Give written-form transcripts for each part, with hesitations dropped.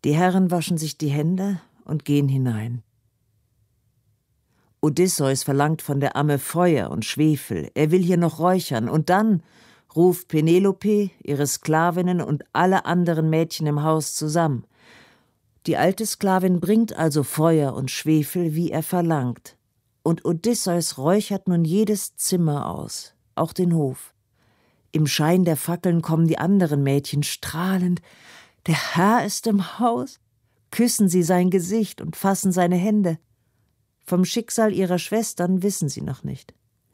Die Herren waschen sich die Hände und gehen hinein. Odysseus verlangt von der Amme Feuer und Schwefel, er will hier noch räuchern, und dann ruft Penelope ihre Sklavinnen und alle anderen Mädchen im Haus zusammen. Die alte Sklavin bringt also Feuer und Schwefel, wie er verlangt, und Odysseus räuchert nun jedes Zimmer aus, auch den Hof. Im Schein der Fackeln kommen die anderen Mädchen strahlend. Der Herr ist im Haus, küssen sie sein Gesicht und fassen seine Hände. Vom Schicksal ihrer Schwestern wissen sie noch nicht.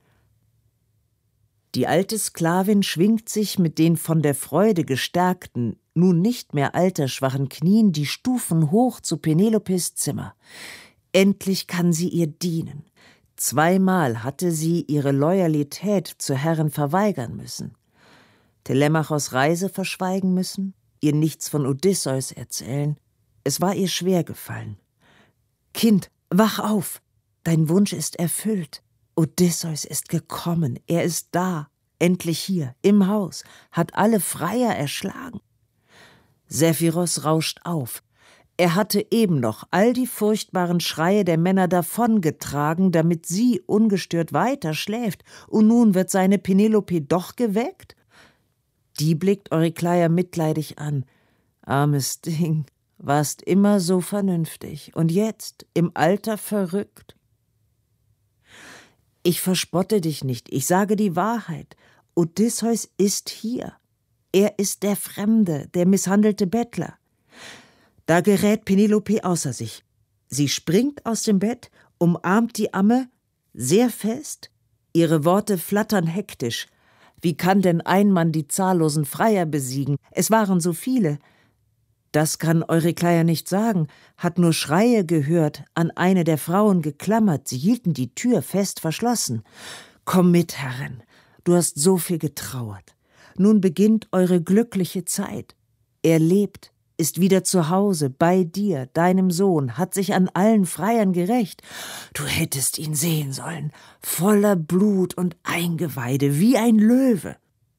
Die alte Sklavin schwingt sich mit den von der Freude gestärkten, nun nicht mehr altersschwachen Knien die Stufen hoch zu Penelopes Zimmer. Endlich kann sie ihr dienen. 2-mal hatte sie ihre Loyalität zur Herrin verweigern müssen, Telemachos Reise verschweigen müssen, ihr nichts von Odysseus erzählen. Es war ihr schwer gefallen. »Kind, wach auf! Dein Wunsch ist erfüllt. Odysseus ist gekommen, er ist da, endlich hier, im Haus, hat alle Freier erschlagen.« Sephiros rauscht auf. Er hatte eben noch all die furchtbaren Schreie der Männer davongetragen, damit sie ungestört weiter schläft, und nun wird seine Penelope doch geweckt? Die blickt Eurykleia mitleidig an. »Armes Ding, warst immer so vernünftig und jetzt im Alter verrückt?« »Ich verspotte dich nicht, ich sage die Wahrheit. Odysseus ist hier. Er ist der Fremde, der misshandelte Bettler.« Da gerät Penelope außer sich. Sie springt aus dem Bett, umarmt die Amme sehr fest. Ihre Worte flattern hektisch. Wie kann denn ein Mann die zahllosen Freier besiegen? Es waren so viele. Das kann Eurykleia nicht sagen, hat nur Schreie gehört, an eine der Frauen geklammert, sie hielten die Tür fest verschlossen. »Komm mit, Herrin, du hast so viel getrauert. Nun beginnt eure glückliche Zeit. Er lebt, ist wieder zu Hause, bei dir, deinem Sohn, hat sich an allen Freiern gerächt. Du hättest ihn sehen sollen, voller Blut und Eingeweide, wie ein Löwe.«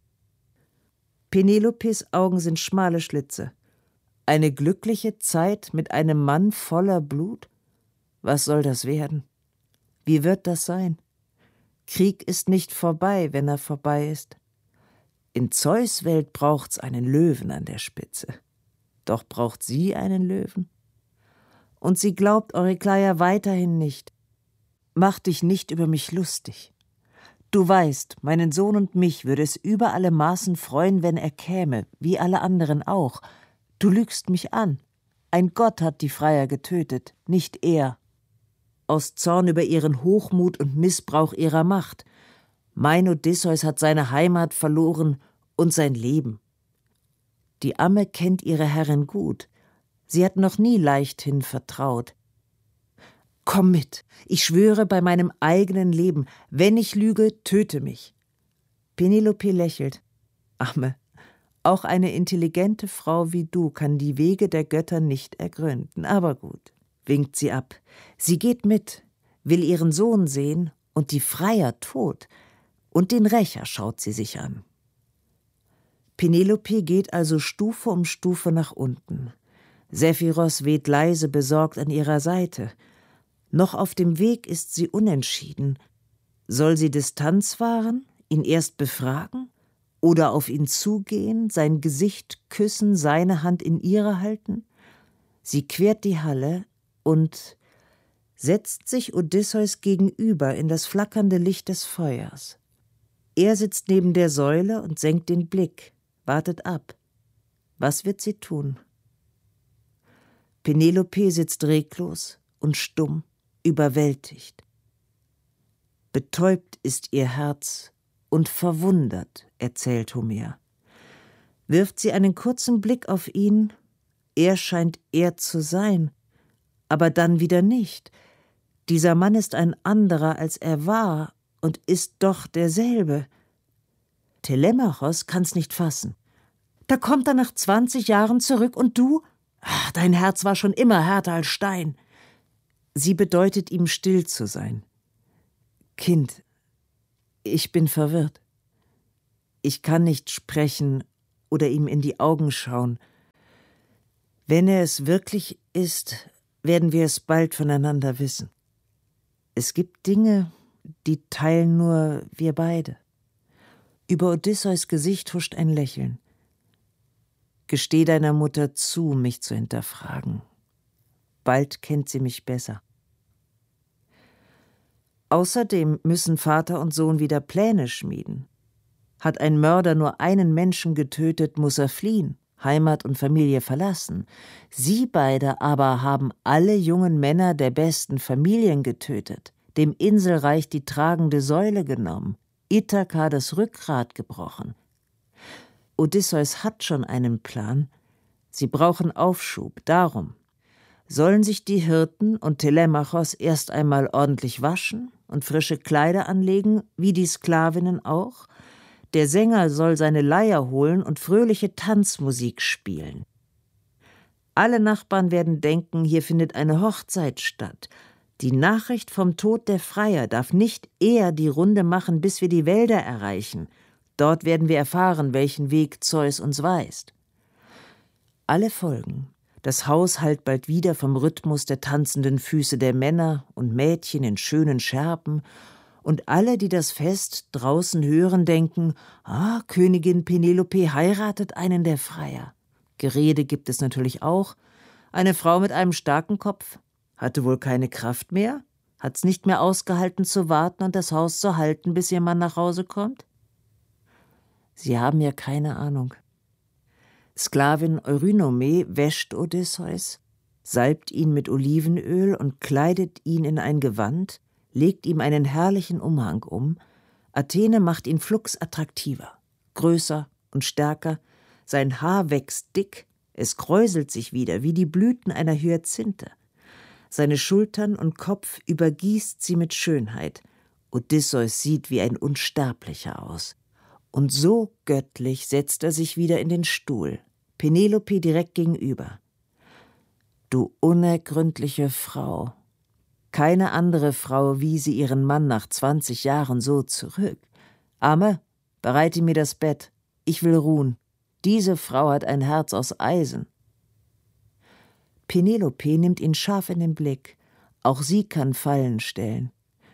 Penelopes Augen sind schmale Schlitze. Eine glückliche Zeit mit einem Mann voller Blut? Was soll das werden? Wie wird das sein? Krieg ist nicht vorbei, wenn er vorbei ist. In Zeus' Welt braucht's einen Löwen an der Spitze. Doch braucht sie einen Löwen? Und sie glaubt Eurykleia weiterhin nicht. Mach dich nicht über mich lustig. Du weißt, meinen Sohn und mich würde es über alle Maßen freuen, wenn er käme, wie alle anderen auch. Du lügst mich an. Ein Gott hat die Freier getötet, nicht er. Aus Zorn über ihren Hochmut und Missbrauch ihrer Macht. Mein Odysseus hat seine Heimat verloren und sein Leben. Die Amme kennt ihre Herrin gut. Sie hat noch nie leichthin vertraut. Komm mit, ich schwöre bei meinem eigenen Leben, wenn ich lüge, töte mich. Penelope lächelt. Amme, auch eine intelligente Frau wie du kann die Wege der Götter nicht ergründen. Aber gut, winkt sie ab. Sie geht mit, will ihren Sohn sehen und die Freier tot. Und den Rächer schaut sie sich an. Penelope geht also Stufe um Stufe nach unten. Sephiros weht leise besorgt an ihrer Seite. Noch auf dem Weg ist sie unentschieden. Soll sie Distanz wahren, ihn erst befragen? Oder auf ihn zugehen, sein Gesicht küssen, seine Hand in ihre halten? Sie quert die Halle und setzt sich Odysseus gegenüber in das flackernde Licht des Feuers. Er sitzt neben der Säule und senkt den Blick, wartet ab. Was wird sie tun? Penelope sitzt reglos und stumm, überwältigt. Betäubt ist ihr Herz und verwundert, erzählt Homer. Wirft sie einen kurzen Blick auf ihn, er scheint er zu sein, aber dann wieder nicht. Dieser Mann ist ein anderer, als er war, und ist doch derselbe. Telemachos kann's nicht fassen. Da kommt er nach 20 Jahren zurück und du? Ach, dein Herz war schon immer härter als Stein. Sie bedeutet ihm, still zu sein. Kind, ich bin verwirrt. Ich kann nicht sprechen oder ihm in die Augen schauen. Wenn er es wirklich ist, werden wir es bald voneinander wissen. Es gibt Dinge, die teilen nur wir beide. Über Odysseus Gesicht huscht ein Lächeln. Gesteh deiner Mutter zu, mich zu hinterfragen. Bald kennt sie mich besser. Außerdem müssen Vater und Sohn wieder Pläne schmieden. Hat ein Mörder nur einen Menschen getötet, muss er fliehen, Heimat und Familie verlassen. Sie beide aber haben alle jungen Männer der besten Familien getötet, dem Inselreich die tragende Säule genommen, Ithaka das Rückgrat gebrochen. Odysseus hat schon einen Plan. Sie brauchen Aufschub, darum. Sollen sich die Hirten und Telemachos erst einmal ordentlich waschen und frische Kleider anlegen, wie die Sklavinnen auch? Der Sänger soll seine Leier holen und fröhliche Tanzmusik spielen. Alle Nachbarn werden denken, hier findet eine Hochzeit statt. Die Nachricht vom Tod der Freier darf nicht eher die Runde machen, bis wir die Wälder erreichen. Dort werden wir erfahren, welchen Weg Zeus uns weist. Alle folgen. Das Haus hallt bald wieder vom Rhythmus der tanzenden Füße der Männer und Mädchen in schönen Schärpen, und alle, die das Fest draußen hören, denken, Königin Penelope heiratet einen der Freier. Gerede gibt es natürlich auch. Eine Frau mit einem starken Kopf. Hatte wohl keine Kraft mehr? Hat's nicht mehr ausgehalten zu warten und das Haus zu halten, bis ihr Mann nach Hause kommt? Sie haben ja keine Ahnung. Sklavin Eurynome wäscht Odysseus, salbt ihn mit Olivenöl und kleidet ihn in ein Gewand, legt ihm einen herrlichen Umhang um. Athene macht ihn flugs attraktiver, größer und stärker. Sein Haar wächst dick, es kräuselt sich wieder wie die Blüten einer Hyazinthe. Seine Schultern und Kopf übergießt sie mit Schönheit. Odysseus sieht wie ein Unsterblicher aus. Und so göttlich setzt er sich wieder in den Stuhl, Penelope direkt gegenüber. Du unergründliche Frau! Keine andere Frau wiese ihren Mann nach 20 Jahren so zurück. Ame, bereite mir das Bett. Ich will ruhen. Diese Frau hat ein Herz aus Eisen. Penelope nimmt ihn scharf in den Blick. Auch sie kann Fallen stellen.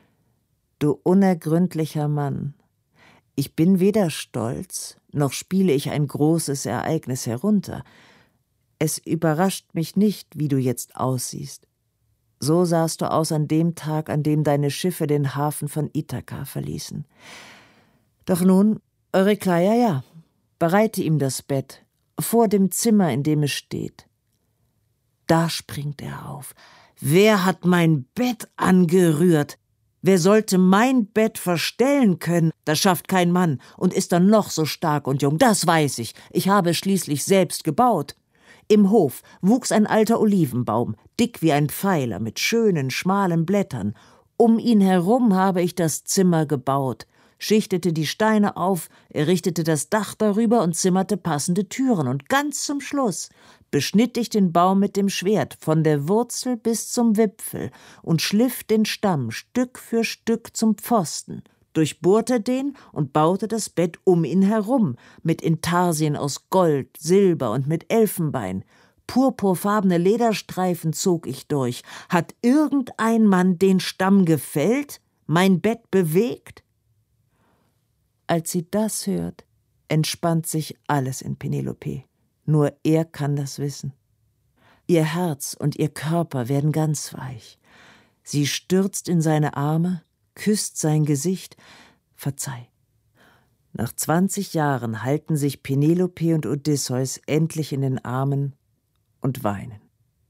Du unergründlicher Mann! Ich bin weder stolz, noch spiele ich ein großes Ereignis herunter. Es überrascht mich nicht, wie du jetzt aussiehst. So sahst du aus an dem Tag, an dem deine Schiffe den Hafen von Ithaka verließen. Doch nun, Eurykleia, ja, bereite ihm das Bett, vor dem Zimmer, in dem es steht. Da springt er auf. Wer hat mein Bett angerührt? Wer sollte mein Bett verstellen können? Das schafft kein Mann und ist dann noch so stark und jung, das weiß ich. Ich habe es schließlich selbst gebaut. Im Hof wuchs ein alter Olivenbaum, dick wie ein Pfeiler, mit schönen, schmalen Blättern. Um ihn herum habe ich das Zimmer gebaut, schichtete die Steine auf, errichtete das Dach darüber und zimmerte passende Türen. Und ganz zum Schluss beschnitt ich den Baum mit dem Schwert, von der Wurzel bis zum Wipfel, und schliff den Stamm Stück für Stück zum Pfosten, durchbohrte den und baute das Bett um ihn herum, mit Intarsien aus Gold, Silber und mit Elfenbein. Purpurfarbene Lederstreifen zog ich durch. Hat irgendein Mann den Stamm gefällt? Mein Bett bewegt? Als sie das hört, entspannt sich alles in Penelope. Nur er kann das wissen. Ihr Herz und ihr Körper werden ganz weich. Sie stürzt in seine Arme, küsst sein Gesicht. Verzeih. Nach 20 Jahren halten sich Penelope und Odysseus endlich in den Armen und weinen.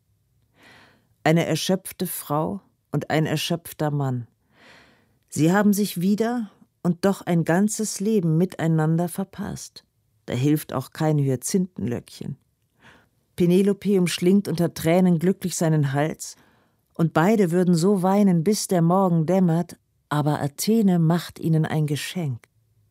Eine erschöpfte Frau und ein erschöpfter Mann. Sie haben sich wieder und doch ein ganzes Leben miteinander verpasst. Da hilft auch kein Hyazinthenlöckchen. Penelope umschlingt unter Tränen glücklich seinen Hals, und beide würden so weinen, bis der Morgen dämmert, aber Athene macht ihnen ein Geschenk.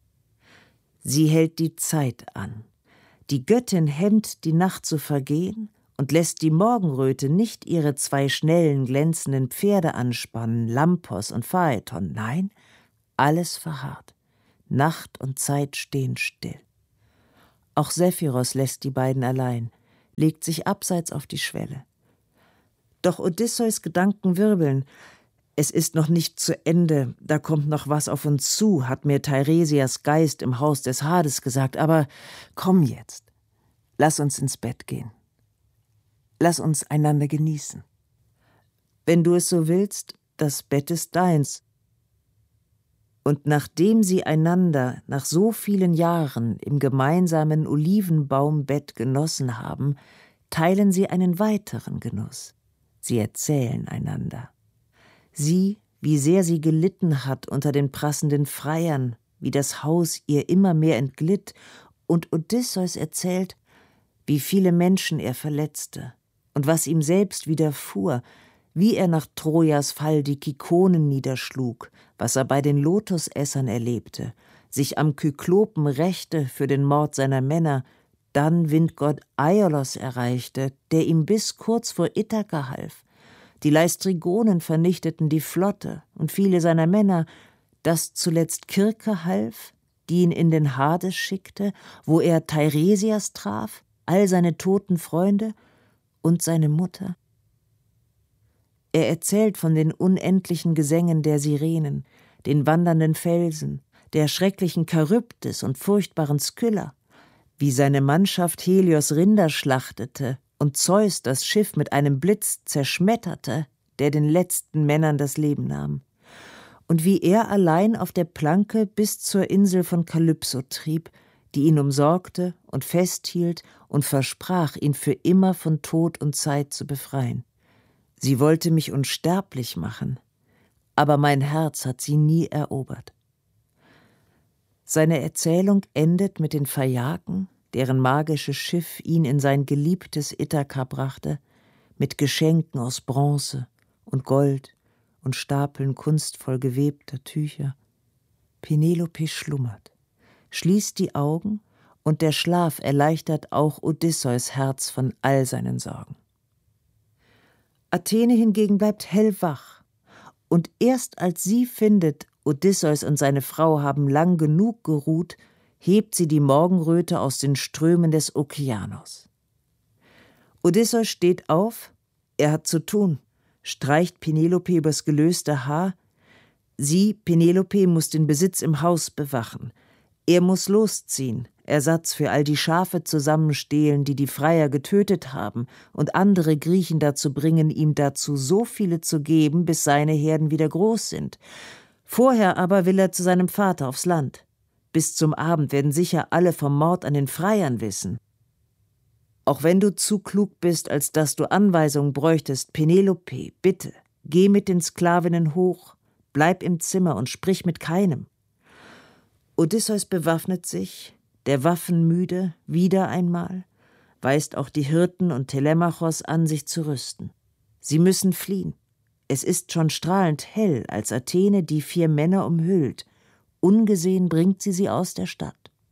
Sie hält die Zeit an. Die Göttin hemmt die Nacht zu vergehen und lässt die Morgenröte nicht ihre 2 schnellen, glänzenden Pferde anspannen, Lampos und Phaeton. Nein, alles verharrt. Nacht und Zeit stehen still. Auch Sephiros lässt die beiden allein. legt sich abseits auf die Schwelle. Doch Odysseus Gedanken wirbeln. Es ist noch nicht zu Ende, da kommt noch was auf uns zu, hat mir Teiresias Geist im Haus des Hades gesagt, aber komm jetzt, lass uns ins Bett gehen. Lass uns einander genießen. Wenn du es so willst, das Bett ist deins. Und nachdem sie einander nach so vielen Jahren im gemeinsamen Olivenbaumbett genossen haben, teilen sie einen weiteren Genuss. Sie erzählen einander. Sie, wie sehr sie gelitten hat unter den prassenden Freiern, wie das Haus ihr immer mehr entglitt, und Odysseus erzählt, wie viele Menschen er verletzte und was ihm selbst widerfuhr, wie er nach Trojas Fall die Kikonen niederschlug, was er bei den Lotusessern erlebte, sich am Kyklopen rächte für den Mord seiner Männer, dann Windgott Aiolos erreichte, der ihm bis kurz vor Ithaka half. Die Leistrigonen vernichteten die Flotte und viele seiner Männer, dass zuletzt Kirke half, die ihn in den Hades schickte, wo er Teiresias traf, all seine toten Freunde und seine Mutter. Er erzählt von den unendlichen Gesängen der Sirenen, den wandernden Felsen, der schrecklichen Charybdis und furchtbaren Skylla, wie seine Mannschaft Helios Rinder schlachtete und Zeus das Schiff mit einem Blitz zerschmetterte, der den letzten Männern das Leben nahm, und wie er allein auf der Planke bis zur Insel von Kalypso trieb, die ihn umsorgte und festhielt und versprach, ihn für immer von Tod und Zeit zu befreien. Sie wollte mich unsterblich machen, aber mein Herz hat sie nie erobert. Seine Erzählung endet mit den Phaiaken, deren magisches Schiff ihn in sein geliebtes Ithaka brachte, mit Geschenken aus Bronze und Gold und Stapeln kunstvoll gewebter Tücher. Penelope schlummert, schließt die Augen, und der Schlaf erleichtert auch Odysseus Herz von all seinen Sorgen. Athene hingegen bleibt hellwach, und erst als sie findet, Odysseus und seine Frau haben lang genug geruht, hebt sie die Morgenröte aus den Strömen des Okeanos. Odysseus steht auf, er hat zu tun, streicht Penelope übers gelöste Haar. Sie, Penelope, muss den Besitz im Haus bewachen. Er muss losziehen, Ersatz für all die Schafe zusammenstehlen, die die Freier getötet haben, und andere Griechen dazu bringen, ihm dazu so viele zu geben, bis seine Herden wieder groß sind. Vorher aber will er zu seinem Vater aufs Land. Bis zum Abend werden sicher alle vom Mord an den Freiern wissen. Auch wenn du zu klug bist, als dass du Anweisungen bräuchtest, Penelope, bitte, geh mit den Sklavinnen hoch, bleib im Zimmer und sprich mit keinem. Odysseus bewaffnet sich, der Waffen müde, wieder einmal, weist auch die Hirten und Telemachos an, sich zu rüsten. Sie müssen fliehen. Es ist schon strahlend hell, als Athene die 4 Männer umhüllt. Ungesehen bringt sie aus der Stadt.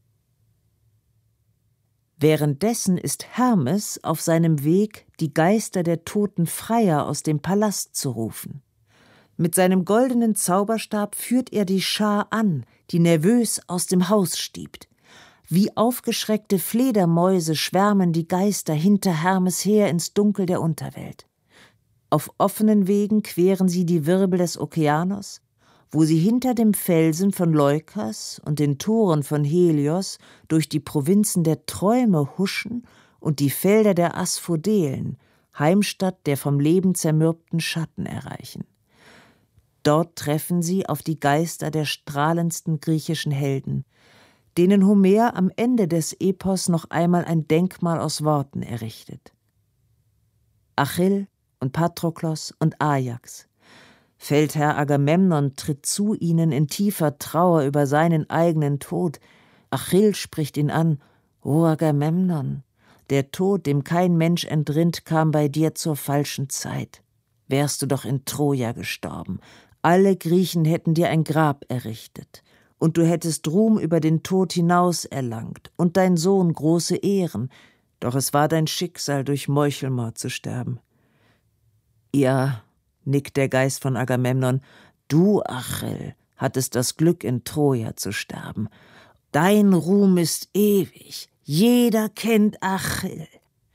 Währenddessen ist Hermes auf seinem Weg, die Geister der toten Freier aus dem Palast zu rufen. Mit seinem goldenen Zauberstab führt er die Schar an, die nervös aus dem Haus stiebt. Wie aufgeschreckte Fledermäuse schwärmen die Geister hinter Hermes her ins Dunkel der Unterwelt. Auf offenen Wegen queren sie die Wirbel des Okeanos, wo sie hinter dem Felsen von Leukas und den Toren von Helios durch die Provinzen der Träume huschen und die Felder der Asphodelen, Heimstatt der vom Leben zermürbten Schatten, erreichen. Dort treffen sie auf die Geister der strahlendsten griechischen Helden, denen Homer am Ende des Epos noch einmal ein Denkmal aus Worten errichtet. Achill und Patroklos und Ajax. Feldherr Agamemnon tritt zu ihnen in tiefer Trauer über seinen eigenen Tod. Achill spricht ihn an: »O Agamemnon, der Tod, dem kein Mensch entrinnt, kam bei dir zur falschen Zeit. Wärst du doch in Troja gestorben. Alle Griechen hätten dir ein Grab errichtet. Und du hättest Ruhm über den Tod hinaus erlangt und dein Sohn große Ehren. Doch es war dein Schicksal, durch Meuchelmord zu sterben.« »Ja«, nickt der Geist von Agamemnon, »du, Achill, hattest das Glück, in Troja zu sterben. Dein Ruhm ist ewig, jeder kennt Achill.«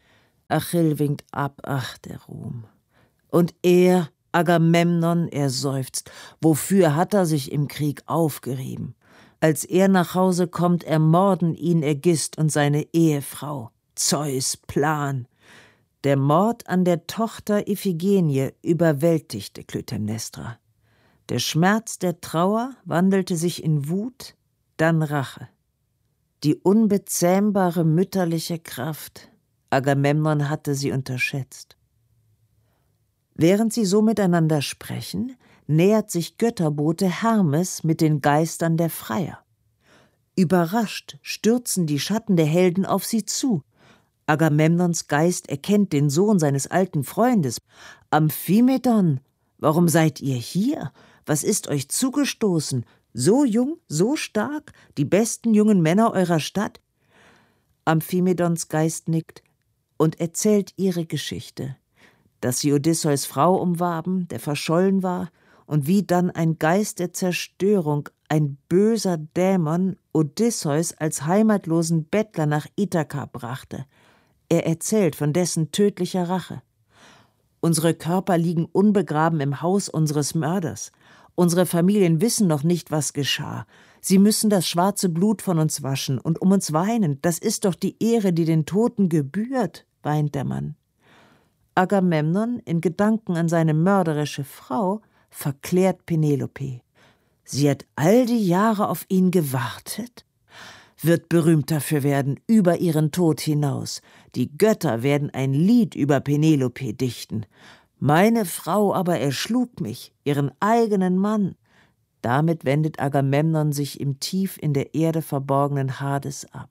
Achill winkt ab, ach, der Ruhm. Und er, Agamemnon, er seufzt. Wofür hat er sich im Krieg aufgerieben? Als er nach Hause kommt, ermorden ihn Ägist und seine Ehefrau. Zeus' Plan. Der Mord an der Tochter Iphigenie überwältigte Klytämnestra. Der Schmerz der Trauer wandelte sich in Wut, dann Rache. Die unbezähmbare mütterliche Kraft. Agamemnon hatte sie unterschätzt. Während sie so miteinander sprechen, nähert sich Götterbote Hermes mit den Geistern der Freier. Überrascht stürzen die Schatten der Helden auf sie zu. Agamemnons Geist erkennt den Sohn seines alten Freundes. Amphimedon, warum seid ihr hier? Was ist euch zugestoßen? So jung, so stark, die besten jungen Männer eurer Stadt? Amphimedons Geist nickt und erzählt ihre Geschichte, dass sie Odysseus Frau umwarben, der verschollen war, und wie dann ein Geist der Zerstörung, ein böser Dämon, Odysseus als heimatlosen Bettler nach Ithaka brachte. Er erzählt von dessen tödlicher Rache. Unsere Körper liegen unbegraben im Haus unseres Mörders. Unsere Familien wissen noch nicht, was geschah. Sie müssen das schwarze Blut von uns waschen und um uns weinen. Das ist doch die Ehre, die den Toten gebührt, weint der Mann. Agamemnon, in Gedanken an seine mörderische Frau, verklärt Penelope. Sie hat all die Jahre auf ihn gewartet? Wird berühmt dafür werden, über ihren Tod hinaus. Die Götter werden ein Lied über Penelope dichten. Meine Frau aber erschlug mich, ihren eigenen Mann. Damit wendet Agamemnon sich im tief in der Erde verborgenen Hades ab.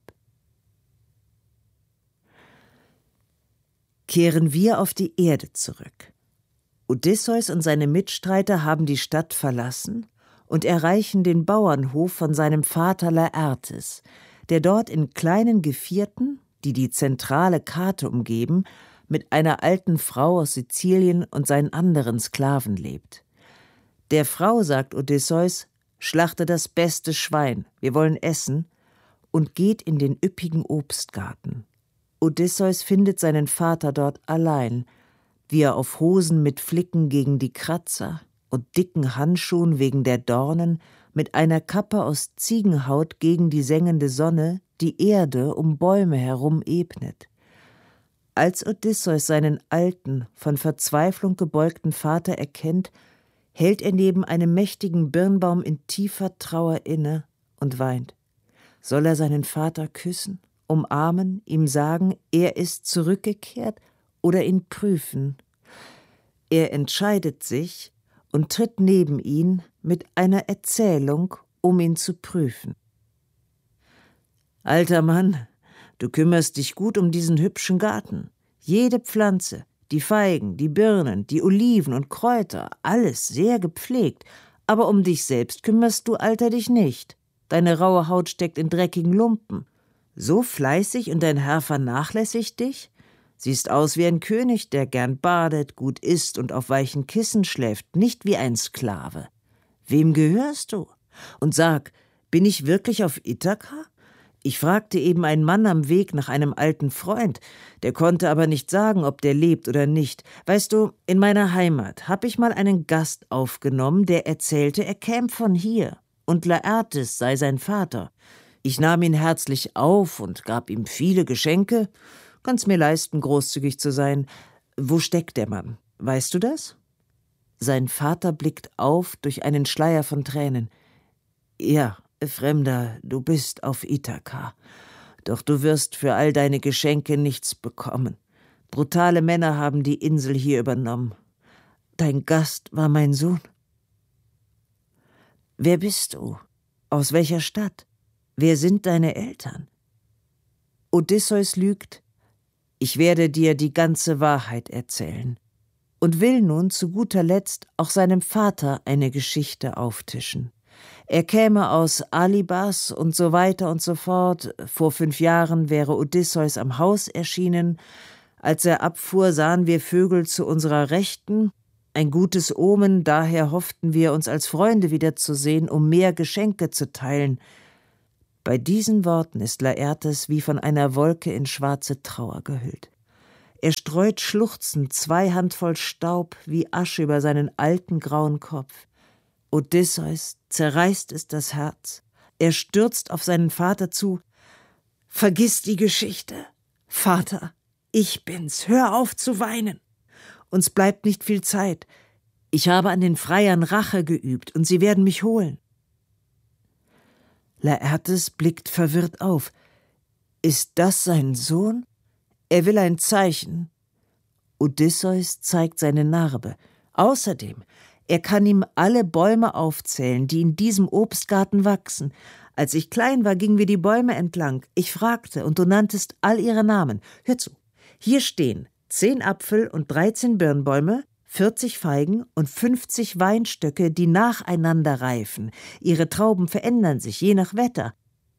Kehren wir auf die Erde zurück. Odysseus und seine Mitstreiter haben die Stadt verlassen und erreichen den Bauernhof von seinem Vater Laertes, der dort in kleinen Gevierten, die die zentrale Karte umgeben, mit einer alten Frau aus Sizilien und seinen anderen Sklaven lebt. Der Frau sagt Odysseus, schlachte das beste Schwein, wir wollen essen, und geht in den üppigen Obstgarten. Odysseus findet seinen Vater dort allein, wie er auf Hosen mit Flicken gegen die Kratzer und dicken Handschuhen wegen der Dornen, mit einer Kappe aus Ziegenhaut gegen die sengende Sonne, die Erde um Bäume herum ebnet. Als Odysseus seinen alten, von Verzweiflung gebeugten Vater erkennt, hält er neben einem mächtigen Birnbaum in tiefer Trauer inne und weint. Soll er seinen Vater küssen, umarmen, ihm sagen, er ist zurückgekehrt, oder ihn prüfen? Er entscheidet sich und tritt neben ihn mit einer Erzählung, um ihn zu prüfen. »Alter Mann, du kümmerst dich gut um diesen hübschen Garten. Jede Pflanze, die Feigen, die Birnen, die Oliven und Kräuter, alles sehr gepflegt. Aber um dich selbst kümmerst du, Alter, dich nicht. Deine raue Haut steckt in dreckigen Lumpen. So fleißig und dein Herr vernachlässigt dich? Siehst aus wie ein König, der gern badet, gut isst und auf weichen Kissen schläft, nicht wie ein Sklave. Wem gehörst du? Und sag, bin ich wirklich auf Ithaka? Ich fragte eben einen Mann am Weg nach einem alten Freund, der konnte aber nicht sagen, ob der lebt oder nicht. Weißt du, in meiner Heimat habe ich mal einen Gast aufgenommen, der erzählte, er käme von hier und Laertes sei sein Vater. Ich nahm ihn herzlich auf und gab ihm viele Geschenke. Kann's mir leisten, großzügig zu sein. Wo steckt der Mann? Weißt du das? Sein Vater blickt auf durch einen Schleier von Tränen. Ja, Fremder, du bist auf Ithaka. Doch du wirst für all deine Geschenke nichts bekommen. Brutale Männer haben die Insel hier übernommen. Dein Gast war mein Sohn. Wer bist du? Aus welcher Stadt? Wer sind deine Eltern? Odysseus lügt. Ich werde dir die ganze Wahrheit erzählen und will nun zu guter Letzt auch seinem Vater eine Geschichte auftischen. Er käme aus Alybas und so weiter und so fort. Vor 5 Jahren wäre Odysseus am Haus erschienen. Als er abfuhr, sahen wir Vögel zu unserer Rechten. Ein gutes Omen, daher hofften wir, uns als Freunde wiederzusehen, um mehr Geschenke zu teilen. Bei diesen Worten ist Laertes wie von einer Wolke in schwarze Trauer gehüllt. Er streut schluchzend 2 Handvoll Staub wie Asche über seinen alten grauen Kopf. Odysseus zerreißt es das Herz. Er stürzt auf seinen Vater zu. »Vergiss die Geschichte. Vater, ich bin's. Hör auf zu weinen. Uns bleibt nicht viel Zeit. Ich habe an den Freiern Rache geübt und sie werden mich holen.« Laertes blickt verwirrt auf. Ist das sein Sohn? Er will ein Zeichen. Odysseus zeigt seine Narbe. Außerdem, er kann ihm alle Bäume aufzählen, die in diesem Obstgarten wachsen. Als ich klein war, gingen wir die Bäume entlang. Ich fragte, und du nanntest all ihre Namen. Hör zu, hier stehen 10 Apfel- und 13 Birnbäume, 40 Feigen und 50 Weinstöcke, die nacheinander reifen. Ihre Trauben verändern sich, je nach Wetter.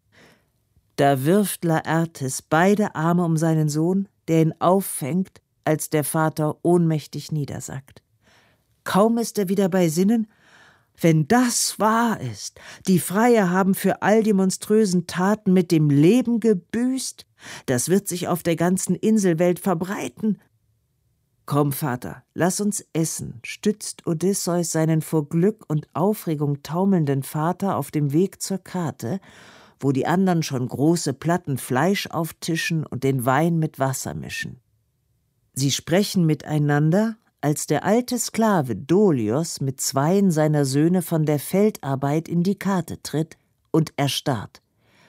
Da wirft Laertes beide Arme um seinen Sohn, der ihn auffängt, als der Vater ohnmächtig niedersackt. Kaum ist er wieder bei Sinnen. Wenn das wahr ist, die Freier haben für all die monströsen Taten mit dem Leben gebüßt, das wird sich auf der ganzen Inselwelt verbreiten. »Komm, Vater, lass uns essen«, stützt Odysseus seinen vor Glück und Aufregung taumelnden Vater auf dem Weg zur Karte, wo die anderen schon große Platten Fleisch auftischen und den Wein mit Wasser mischen. Sie sprechen miteinander, als der alte Sklave Dolios mit 2 seiner Söhne von der Feldarbeit in die Karte tritt und erstarrt.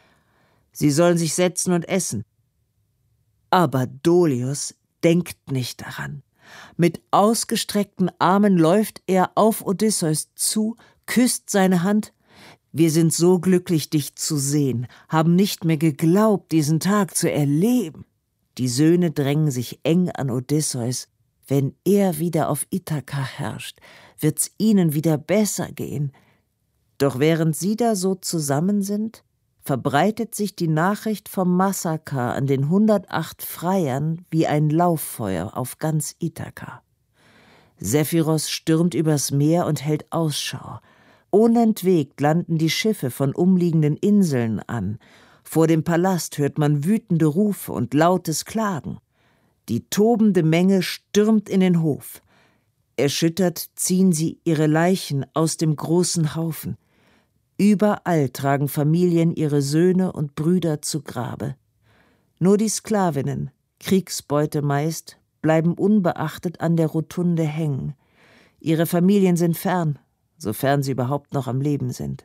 Sie sollen sich setzen und essen. Aber Dolios denkt nicht daran. Mit ausgestreckten Armen läuft er auf Odysseus zu, küsst seine Hand. »Wir sind so glücklich, dich zu sehen, haben nicht mehr geglaubt, diesen Tag zu erleben.« Die Söhne drängen sich eng an Odysseus. Wenn er wieder auf Ithaka herrscht, wird's ihnen wieder besser gehen. Doch während sie da so zusammen sind, verbreitet sich die Nachricht vom Massaker an den 108 Freiern wie ein Lauffeuer auf ganz Ithaka. Sephiros stürmt übers Meer und hält Ausschau. Unentwegt landen die Schiffe von umliegenden Inseln an. Vor dem Palast hört man wütende Rufe und lautes Klagen. Die tobende Menge stürmt in den Hof. Erschüttert ziehen sie ihre Leichen aus dem großen Haufen. Überall tragen Familien ihre Söhne und Brüder zu Grabe. Nur die Sklavinnen, Kriegsbeute meist, bleiben unbeachtet an der Rotunde hängen. Ihre Familien sind fern, sofern sie überhaupt noch am Leben sind.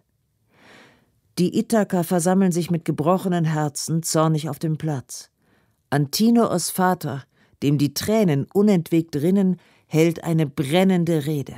Die Ithaker versammeln sich mit gebrochenen Herzen zornig auf dem Platz. Antinoos Vater, dem die Tränen unentwegt rinnen, hält eine brennende Rede.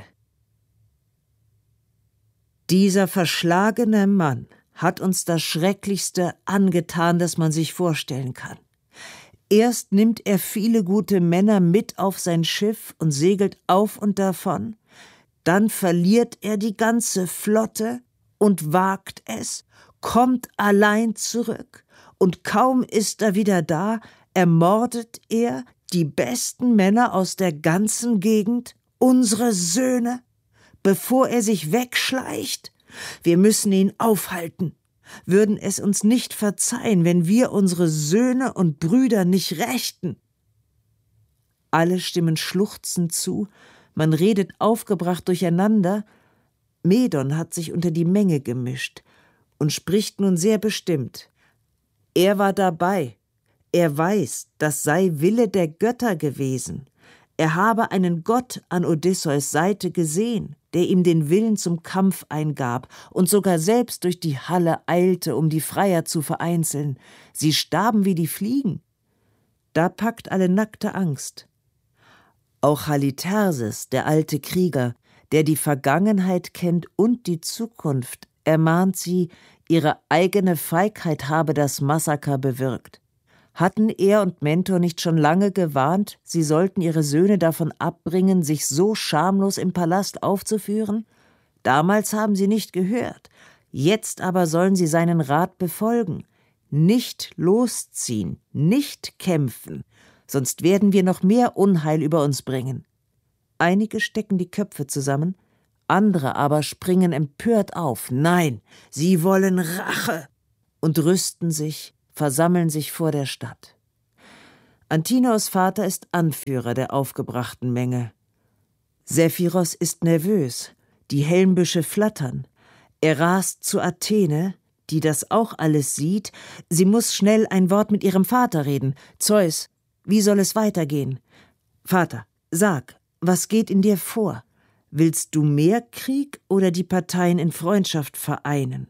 Dieser verschlagene Mann hat uns das Schrecklichste angetan, das man sich vorstellen kann. Erst nimmt er viele gute Männer mit auf sein Schiff und segelt auf und davon. Dann verliert er die ganze Flotte und wagt es, kommt allein zurück. Und kaum ist er wieder da, ermordet er die besten Männer aus der ganzen Gegend, unsere Söhne, bevor er sich wegschleicht. Wir müssen ihn aufhalten, würden es uns nicht verzeihen, wenn wir unsere Söhne und Brüder nicht rächten. Alle stimmen schluchzend zu, man redet aufgebracht durcheinander. Medon hat sich unter die Menge gemischt und spricht nun sehr bestimmt. Er war dabei. Er weiß, das sei Wille der Götter gewesen. Er habe einen Gott an Odysseus Seite gesehen, der ihm den Willen zum Kampf eingab und sogar selbst durch die Halle eilte, um die Freier zu vereinzeln. Sie starben wie die Fliegen. Da packt alle nackte Angst. Auch Halitherses, der alte Krieger, der die Vergangenheit kennt und die Zukunft, ermahnt sie, ihre eigene Feigheit habe das Massaker bewirkt. Hatten er und Mentor nicht schon lange gewarnt, sie sollten ihre Söhne davon abbringen, sich so schamlos im Palast aufzuführen? Damals haben sie nicht gehört, jetzt aber sollen sie seinen Rat befolgen. Nicht losziehen, nicht kämpfen, sonst werden wir noch mehr Unheil über uns bringen. Einige stecken die Köpfe zusammen, andere aber springen empört auf. Nein, sie wollen Rache und rüsten sich, versammeln sich vor der Stadt. Antinoos Vater ist Anführer der aufgebrachten Menge. Sephiros ist nervös, die Helmbüsche flattern. Er rast zu Athene, die das auch alles sieht. Sie muss schnell ein Wort mit ihrem Vater reden. Zeus, wie soll es weitergehen? Vater, sag, was geht in dir vor? Willst du mehr Krieg oder die Parteien in Freundschaft vereinen?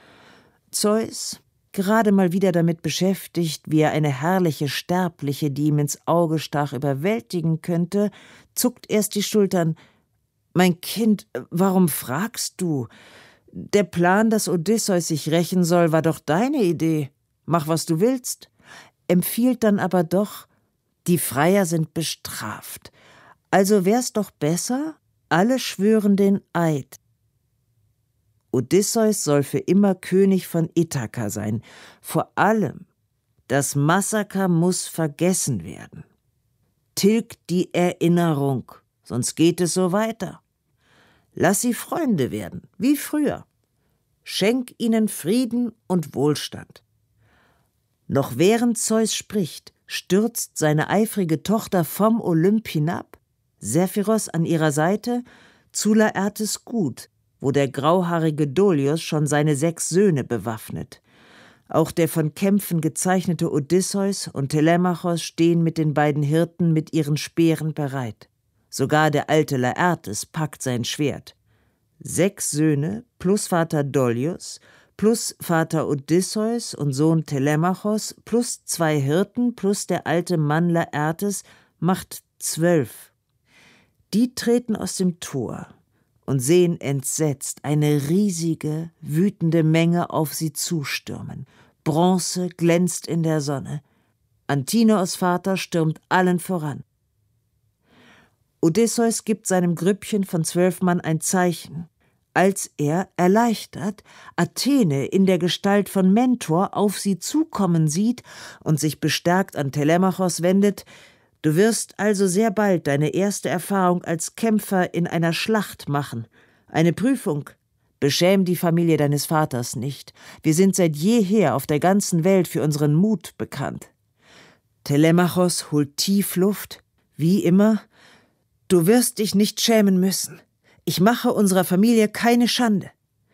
Zeus, gerade mal wieder damit beschäftigt, wie er eine herrliche Sterbliche, die ihm ins Auge stach, überwältigen könnte, zuckt erst die Schultern. »Mein Kind, warum fragst du? Der Plan, dass Odysseus sich rächen soll, war doch deine Idee. Mach, was du willst.« Empfiehlt dann aber doch, die Freier sind bestraft. Also wär's doch besser, alle schwören den Eid. Odysseus soll für immer König von Ithaka sein. Vor allem, das Massaker muss vergessen werden. Tilgt die Erinnerung, sonst geht es so weiter. Lass sie Freunde werden, wie früher. Schenk ihnen Frieden und Wohlstand. Noch während Zeus spricht, stürzt seine eifrige Tochter vom Olymp hinab, Sephiros an ihrer Seite, zu Laertes Gut, wo der grauhaarige Dolios schon seine 6 Söhne bewaffnet. Auch der von Kämpfen gezeichnete Odysseus und Telemachos stehen mit den beiden Hirten mit ihren Speeren bereit. Sogar der alte Laertes packt sein Schwert. 6 Söhne plus Vater Dolios, plus Vater Odysseus und Sohn Telemachos, plus 2 Hirten, plus der alte Mann Laertes macht 12. Die treten aus dem Tor und sehen entsetzt eine riesige, wütende Menge auf sie zustürmen. Bronze glänzt in der Sonne. Antinoos Vater stürmt allen voran. Odysseus gibt seinem Grüppchen von 12 Mann ein Zeichen, als er, erleichtert, Athene in der Gestalt von Mentor auf sie zukommen sieht und sich bestärkt an Telemachos wendet: »Du wirst also sehr bald deine erste Erfahrung als Kämpfer in einer Schlacht machen. Eine Prüfung. Beschäm die Familie deines Vaters nicht. Wir sind seit jeher auf der ganzen Welt für unseren Mut bekannt.« Telemachos holt tief Luft, wie immer. »Du wirst dich nicht schämen müssen. Ich mache unserer Familie keine Schande.«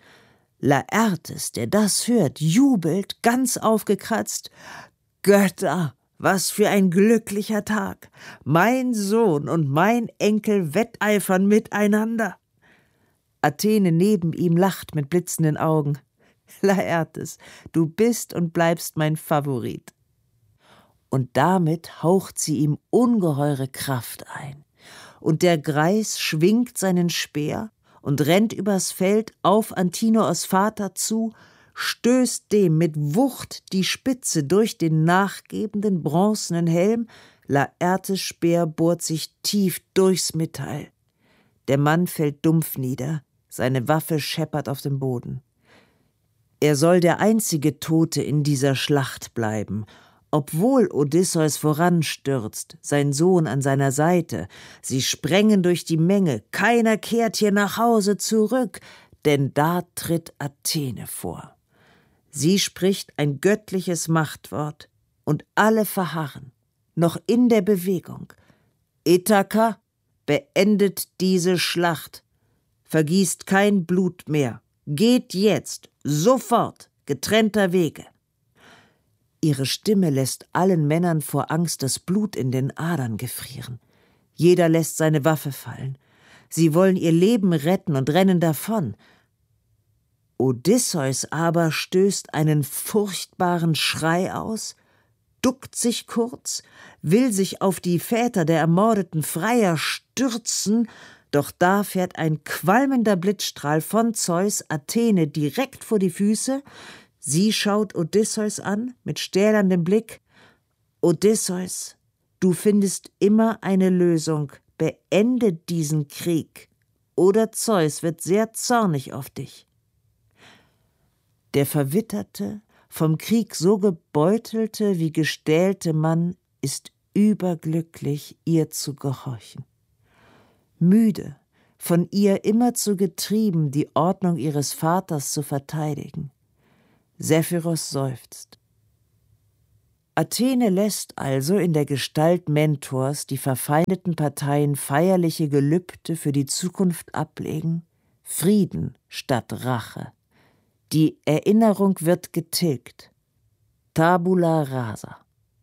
Laertes, der das hört, jubelt, ganz aufgekratzt. »Götter, was für ein glücklicher Tag! Mein Sohn und mein Enkel wetteifern miteinander!« Athene neben ihm lacht mit blitzenden Augen. »Laertes, du bist und bleibst mein Favorit.« Und damit haucht sie ihm ungeheure Kraft ein. Und der Greis schwingt seinen Speer und rennt übers Feld auf Antinoos Vater zu, stößt dem mit Wucht die Spitze durch den nachgebenden bronzenen Helm. Laertes Speer bohrt sich tief durchs Metall. Der Mann fällt dumpf nieder, seine Waffe scheppert auf dem Boden. Er soll der einzige Tote in dieser Schlacht bleiben, obwohl Odysseus voranstürzt, sein Sohn an seiner Seite. Sie sprengen durch die Menge, keiner kehrt hier nach Hause zurück, denn da tritt Athene vor. Sie spricht ein göttliches Machtwort, und alle verharren, noch in der Bewegung. »Ithaka, beendet diese Schlacht. Vergießt kein Blut mehr. Geht jetzt, sofort, getrennter Wege.« Ihre Stimme lässt allen Männern vor Angst das Blut in den Adern gefrieren. Jeder lässt seine Waffe fallen. Sie wollen ihr Leben retten und rennen davon. Odysseus aber stößt einen furchtbaren Schrei aus, duckt sich kurz, will sich auf die Väter der ermordeten Freier stürzen, doch da fährt ein qualmender Blitzstrahl von Zeus Athene direkt vor die Füße. Sie schaut Odysseus an mit stählerndem Blick. »Odysseus, du findest immer eine Lösung. Beende diesen Krieg, oder Zeus wird sehr zornig auf dich.« Der verwitterte, vom Krieg so gebeutelte wie gestählte Mann ist überglücklich, ihr zu gehorchen. Müde, von ihr immerzu getrieben, die Ordnung ihres Vaters zu verteidigen. Sephiros seufzt. Athene lässt also in der Gestalt Mentors die verfeindeten Parteien feierliche Gelübde für die Zukunft ablegen, Frieden statt Rache. Die Erinnerung wird getilgt. Tabula rasa.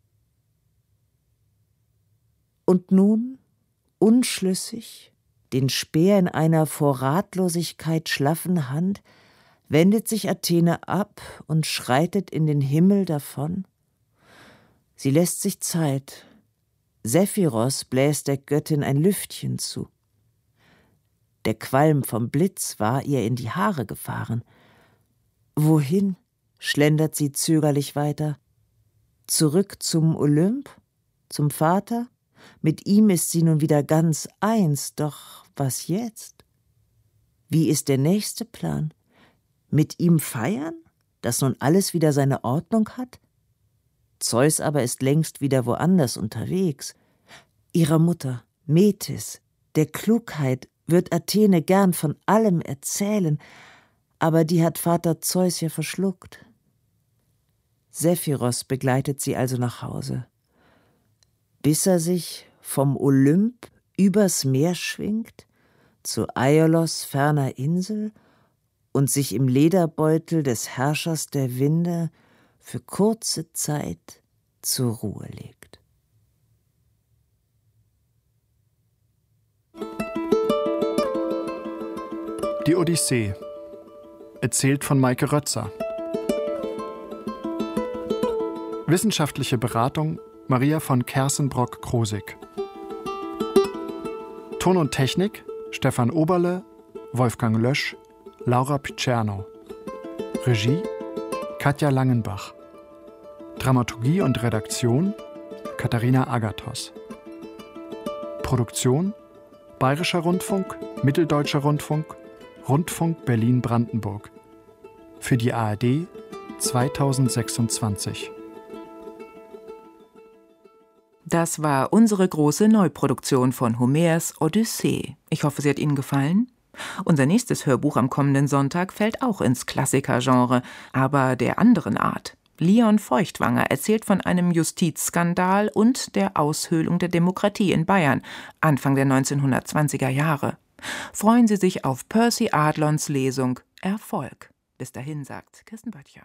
Und nun, unschlüssig, den Speer in einer vor Ratlosigkeit schlaffen Hand, wendet sich Athene ab und schreitet in den Himmel davon. Sie lässt sich Zeit. Sephiros bläst der Göttin ein Lüftchen zu. Der Qualm vom Blitz war ihr in die Haare gefahren. Wohin? Schlendert sie zögerlich weiter. Zurück zum Olymp? Zum Vater? Mit ihm ist sie nun wieder ganz eins, doch was jetzt? Wie ist der nächste Plan? Mit ihm feiern, dass nun alles wieder seine Ordnung hat? Zeus aber ist längst wieder woanders unterwegs. Ihrer Mutter, Metis, der Klugheit, wird Athene gern von allem erzählen, aber die hat Vater Zeus ja verschluckt. Sephiros begleitet sie also nach Hause. Bis er sich vom Olymp übers Meer schwingt, zu Aiolos ferner Insel und sich im Lederbeutel des Herrschers der Winde für kurze Zeit zur Ruhe legt. Die Odyssee, erzählt von Maike Rötzer. Wissenschaftliche Beratung Maria von Kersenbrock-Krosig. Ton und Technik Stefan Oberle, Wolfgang Lösch, Laura Picerno. Regie Katja Langenbach. Dramaturgie und Redaktion Katharina Agathos. Produktion Bayerischer Rundfunk, Mitteldeutscher Rundfunk, Rundfunk Berlin-Brandenburg. Für die ARD 2026. Das war unsere große Neuproduktion von Homers Odyssee. Ich hoffe, sie hat Ihnen gefallen. Unser nächstes Hörbuch am kommenden Sonntag fällt auch ins Klassikergenre, aber der anderen Art. Leon Feuchtwanger erzählt von einem Justizskandal und der Aushöhlung der Demokratie in Bayern, Anfang der 1920er Jahre. Freuen Sie sich auf Percy Adlons Lesung Erfolg. Bis dahin, sagt Kirsten Böttcher.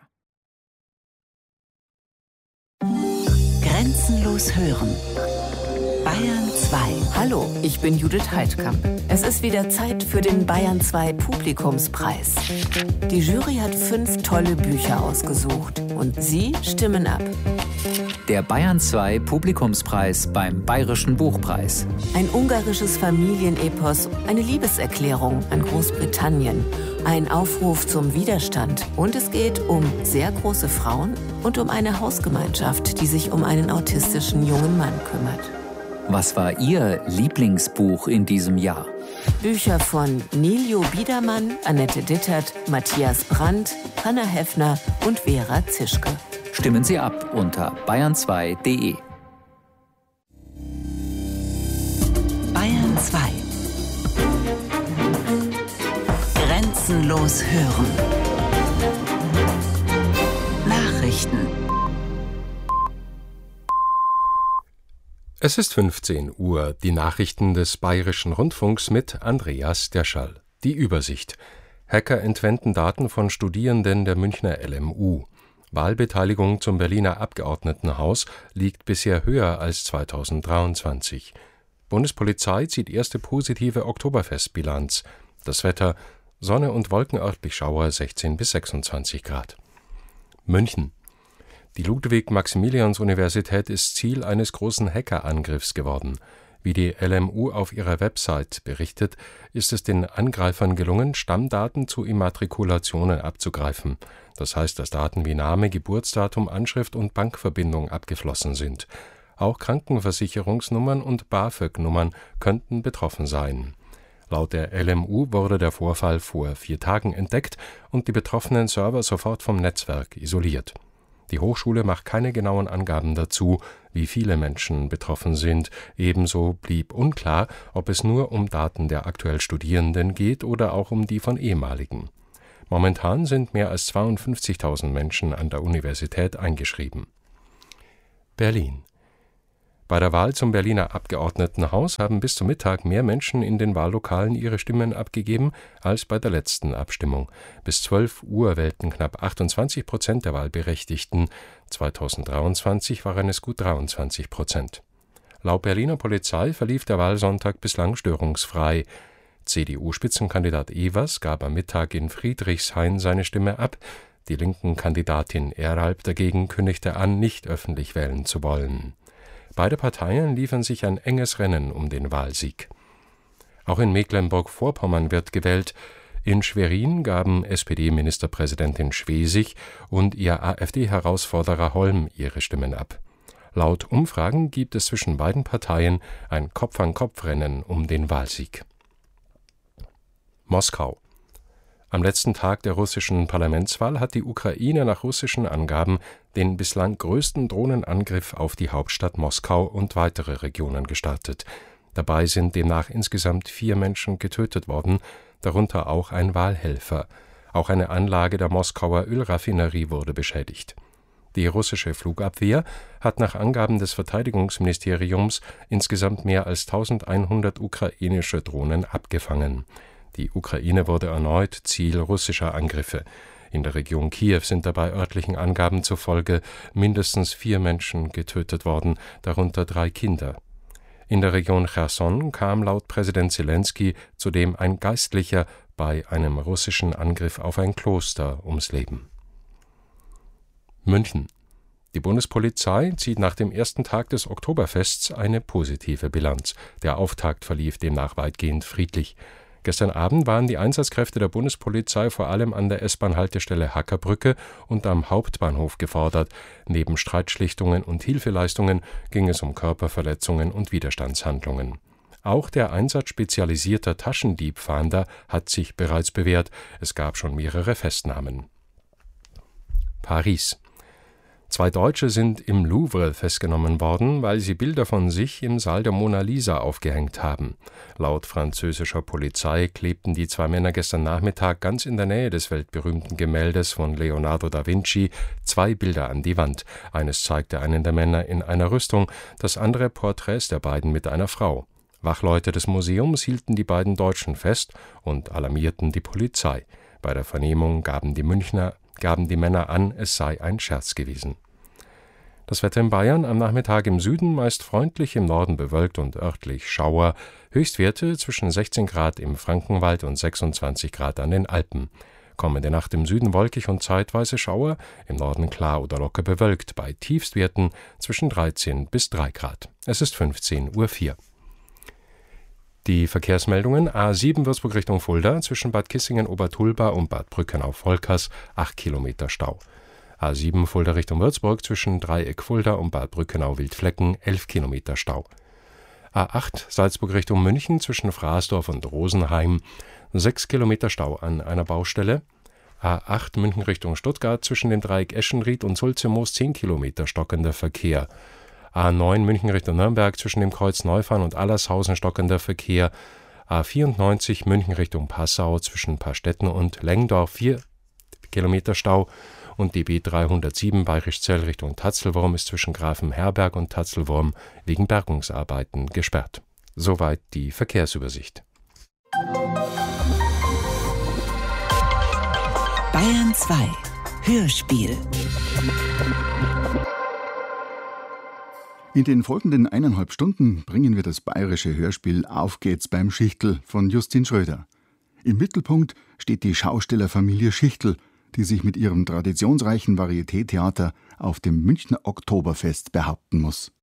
Grenzenlos hören. Bayern 2. Hallo, ich bin Judith Heidkamp. Es ist wieder Zeit für den Bayern 2 Publikumspreis. Die Jury hat 5 tolle Bücher ausgesucht und Sie stimmen ab. Der Bayern 2 Publikumspreis beim Bayerischen Buchpreis. Ein ungarisches Familienepos, eine Liebeserklärung an Großbritannien, ein Aufruf zum Widerstand und es geht um sehr große Frauen und um eine Hausgemeinschaft, die sich um einen autistischen jungen Mann kümmert. Was war Ihr Lieblingsbuch in diesem Jahr? Bücher von Nilio Biedermann, Annette Dittert, Matthias Brandt, Hanna Heffner und Vera Zischke. Stimmen Sie ab unter bayern2.de. Bayern 2. Grenzenlos hören. Nachrichten. Es ist 15 Uhr, die Nachrichten des Bayerischen Rundfunks mit Andreas Derschall. Die Übersicht. Hacker entwenden Daten von Studierenden der Münchner LMU. Wahlbeteiligung zum Berliner Abgeordnetenhaus liegt bisher höher als 2023. Bundespolizei zieht erste positive Oktoberfestbilanz. Das Wetter: Sonne und Wolken, örtlich Schauer 16 bis 26 Grad. München. Die Ludwig-Maximilians-Universität ist Ziel eines großen Hackerangriffs geworden. Wie die LMU auf ihrer Website berichtet, ist es den Angreifern gelungen, Stammdaten zu Immatrikulationen abzugreifen. Das heißt, dass Daten wie Name, Geburtsdatum, Anschrift und Bankverbindung abgeflossen sind. Auch Krankenversicherungsnummern und BAföG-Nummern könnten betroffen sein. Laut der LMU wurde der Vorfall vor 4 Tagen entdeckt und die betroffenen Server sofort vom Netzwerk isoliert. Die Hochschule macht keine genauen Angaben dazu, wie viele Menschen betroffen sind. Ebenso blieb unklar, ob es nur um Daten der aktuell Studierenden geht oder auch um die von ehemaligen. Momentan sind mehr als 52.000 Menschen an der Universität eingeschrieben. Berlin. Bei der Wahl zum Berliner Abgeordnetenhaus haben bis zum Mittag mehr Menschen in den Wahllokalen ihre Stimmen abgegeben als bei der letzten Abstimmung. Bis 12 Uhr wählten knapp 28% der Wahlberechtigten. 2023 waren es gut 23%. Laut Berliner Polizei verlief der Wahlsonntag bislang störungsfrei. CDU-Spitzenkandidat Evers gab am Mittag in Friedrichshain seine Stimme ab. Die linken Kandidatin Eralb dagegen kündigte an, nicht öffentlich wählen zu wollen. Beide Parteien liefern sich ein enges Rennen um den Wahlsieg. Auch in Mecklenburg-Vorpommern wird gewählt. In Schwerin gaben SPD-Ministerpräsidentin Schwesig und ihr AfD-Herausforderer Holm ihre Stimmen ab. Laut Umfragen gibt es zwischen beiden Parteien ein Kopf-an-Kopf-Rennen um den Wahlsieg. Moskau. Am letzten Tag der russischen Parlamentswahl hat die Ukraine nach russischen Angaben den bislang größten Drohnenangriff auf die Hauptstadt Moskau und weitere Regionen gestartet. Dabei sind demnach insgesamt 4 Menschen getötet worden, darunter auch ein Wahlhelfer. Auch eine Anlage der Moskauer Ölraffinerie wurde beschädigt. Die russische Flugabwehr hat nach Angaben des Verteidigungsministeriums insgesamt mehr als 1100 ukrainische Drohnen abgefangen. Die Ukraine wurde erneut Ziel russischer Angriffe. In der Region Kiew sind dabei örtlichen Angaben zufolge mindestens 4 Menschen getötet worden, darunter 3 Kinder. In der Region Cherson kam laut Präsident Selenskyj zudem ein Geistlicher bei einem russischen Angriff auf ein Kloster ums Leben. München. Die Bundespolizei zieht nach dem ersten Tag des Oktoberfests eine positive Bilanz. Der Auftakt verlief demnach weitgehend friedlich. Gestern Abend waren die Einsatzkräfte der Bundespolizei vor allem an der S-Bahn-Haltestelle Hackerbrücke und am Hauptbahnhof gefordert. Neben Streitschlichtungen und Hilfeleistungen ging es um Körperverletzungen und Widerstandshandlungen. Auch der Einsatz spezialisierter Taschendiebfahnder hat sich bereits bewährt. Es gab schon mehrere Festnahmen. Paris. 2 Deutsche sind im Louvre festgenommen worden, weil sie Bilder von sich im Saal der Mona Lisa aufgehängt haben. Laut französischer Polizei klebten die 2 Männer gestern Nachmittag ganz in der Nähe des weltberühmten Gemäldes von Leonardo da Vinci 2 Bilder an die Wand. Eines zeigte einen der Männer in einer Rüstung, das andere Porträts der beiden mit einer Frau. Wachleute des Museums hielten die beiden Deutschen fest und alarmierten die Polizei. Bei der Vernehmung gaben die Männer an, es sei ein Scherz gewesen. Das Wetter in Bayern am Nachmittag im Süden meist freundlich, im Norden bewölkt und örtlich Schauer. Höchstwerte zwischen 16 Grad im Frankenwald und 26 Grad an den Alpen. Kommende Nacht im Süden wolkig und zeitweise Schauer, im Norden klar oder locker bewölkt, bei Tiefstwerten zwischen 13 bis 3 Grad. Es ist 15:04 Uhr. Die Verkehrsmeldungen: A7 Würzburg Richtung Fulda, zwischen Bad Kissingen-Obertulba und Bad Brückenau-Volkers 8 Kilometer Stau. A7 Fulda Richtung Würzburg, zwischen Dreieck Fulda und Bad Brückenau-Wildflecken 11 Kilometer Stau. A8 Salzburg Richtung München, zwischen Fraßdorf und Rosenheim 6 Kilometer Stau an einer Baustelle. A8 München Richtung Stuttgart, zwischen dem Dreieck Eschenried und Sulzemoos 10 Kilometer stockender Verkehr. A9 München Richtung Nürnberg, zwischen dem Kreuz Neufahren und Allershausen stockender Verkehr. A94 München Richtung Passau, zwischen Pastetten und Lengdorf 4 Kilometer Stau. Und die B307 Bayerischzell Richtung Tatzelwurm ist zwischen Grafenherberg und Tatzelwurm wegen Bergungsarbeiten gesperrt. Soweit die Verkehrsübersicht. Bayern 2 Hörspiel. In den folgenden 1,5 Stunden bringen wir das bayerische Hörspiel Auf geht's beim Schichtl von Justin Schröder. Im Mittelpunkt steht die Schaustellerfamilie Schichtl, die sich mit ihrem traditionsreichen Varieté-Theater auf dem Münchner Oktoberfest behaupten muss.